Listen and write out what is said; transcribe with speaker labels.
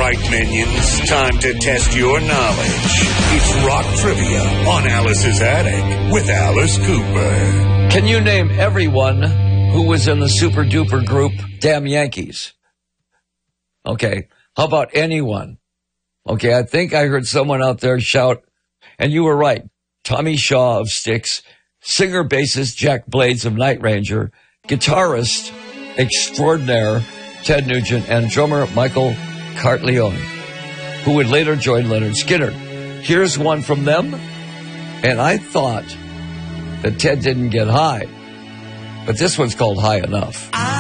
Speaker 1: right, minions. Time to test your knowledge. It's Rock Trivia on Alice's Attic with Alice Cooper.
Speaker 2: Can you name everyone who was in the super duper group Damn Yankees? Okay. How about anyone? Okay, I think I heard someone out there shout, and you were right, Tommy Shaw of Styx, singer-bassist Jack Blades of Night Ranger, guitarist extraordinaire Ted Nugent, and drummer Michael Cartleone, who would later join Lynyrd Skynyrd. Here's one from them, and I thought that Ted didn't get high, but this one's called High Enough.